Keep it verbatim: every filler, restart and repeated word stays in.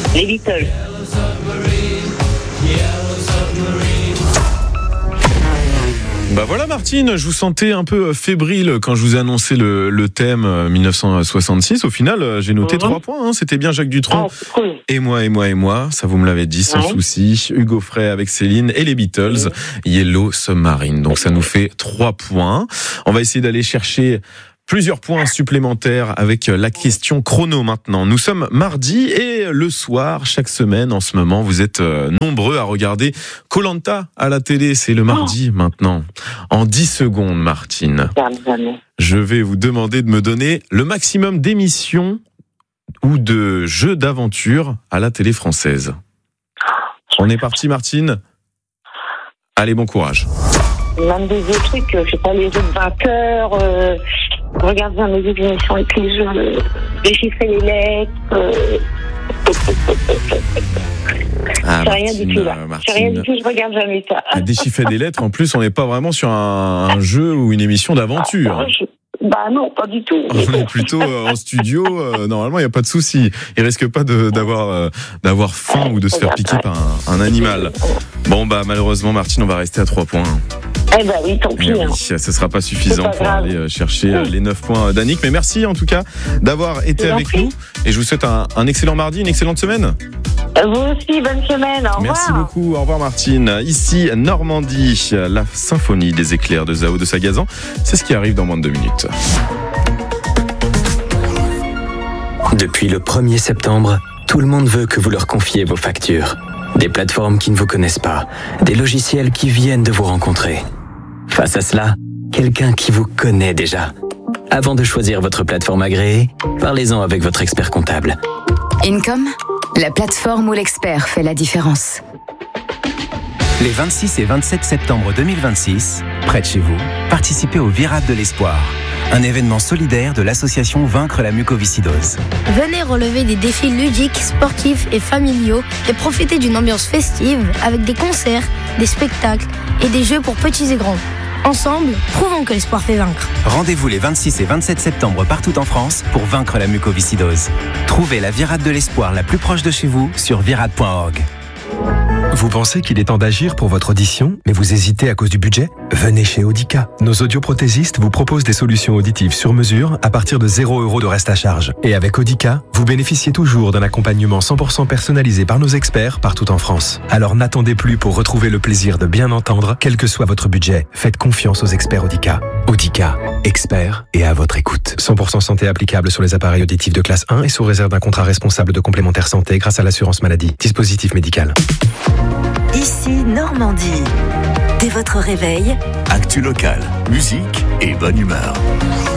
Les Beatles. Bah voilà Martine, je vous sentais un peu fébrile quand je vous ai annoncé le, le thème dix-neuf cent soixante-six. Au final, j'ai noté trois mmh. points. Hein. C'était bien Jacques Dutronc. Ah, cool. Et moi, et moi, et moi. Ça, vous me l'avez dit sans ouais. souci. Hugo Frey avec Céline et les Beatles. Mmh. Yellow Submarine. Donc ça nous fait trois points. On va essayer d'aller chercher plusieurs points supplémentaires avec la question chrono maintenant. Nous sommes mardi et le soir, chaque semaine en ce moment, vous êtes nombreux à regarder Koh-Lanta à la télé. C'est le mardi oh. maintenant. En dix secondes, Martine, je vais vous demander de me donner le maximum d'émissions ou de jeux d'aventure à la télé française. On est parti, Martine. Allez, bon courage. Même des autres trucs, je sais pas, les jeux de vainqueurs, euh, regarde bien mes émissions avec les jeux, euh, déchiffrer les lettres. Euh... Ah, c'est rien du tout là. C'est rien du tout, je regarde jamais ça. Déchiffrer des lettres, en plus, on n'est pas vraiment sur un, un jeu ou une émission d'aventure. Ah, je... Bah non, pas du tout. On est plutôt en studio, euh, normalement il n'y a pas de souci. Il risque pas de, d'avoir, euh, d'avoir faim ou de se faire piquer par un, un animal. Bon bah malheureusement Martine, on va rester à trois points. Eh ben oui, tant pis. Eh oui, hein. Ce sera pas suffisant pas pour grave. aller chercher oui. les neuf points d'Annick. Mais merci en tout cas d'avoir été je avec nous. Et je vous souhaite un, un excellent mardi, une excellente semaine. Vous aussi, bonne semaine. Au revoir. Merci beaucoup. Au revoir Martine. Ici Normandie, la symphonie des éclairs de Zao de Sagazan. C'est ce qui arrive dans moins de deux minutes. Depuis le premier septembre, tout le monde veut que vous leur confiez vos factures. Des plateformes qui ne vous connaissent pas, des logiciels qui viennent de vous rencontrer. Face à cela, quelqu'un qui vous connaît déjà. Avant de choisir votre plateforme agréée, parlez-en avec votre expert comptable. Income, la plateforme où l'expert fait la différence. Les vingt-six et vingt-sept septembre deux mille vingt-six, près de chez vous, participez au Virade de l'Espoir, un événement solidaire de l'association Vaincre la mucoviscidose. Venez relever des défis ludiques, sportifs et familiaux et profiter d'une ambiance festive avec des concerts, des spectacles et des jeux pour petits et grands. Ensemble, prouvons que l'espoir fait vaincre. Rendez-vous les vingt-six et vingt-sept septembre partout en France pour vaincre la mucoviscidose. Trouvez la Virade de l'Espoir la plus proche de chez vous sur virade point org. Vous pensez qu'il est temps d'agir pour votre audition, mais vous hésitez à cause du budget ? Venez chez Audica. Nos audioprothésistes vous proposent des solutions auditives sur mesure à partir de zéro euro de reste à charge. Et avec Audica, vous bénéficiez toujours d'un accompagnement cent pour cent personnalisé par nos experts partout en France. Alors n'attendez plus pour retrouver le plaisir de bien entendre, quel que soit votre budget. Faites confiance aux experts Audica. Audica, experts et à votre écoute. cent pour cent santé applicable sur les appareils auditifs de classe un et sous réserve d'un contrat responsable de complémentaire santé grâce à l'assurance maladie. Dispositif médical. Ici Normandie. Dès votre réveil, actu local, musique et bonne humeur.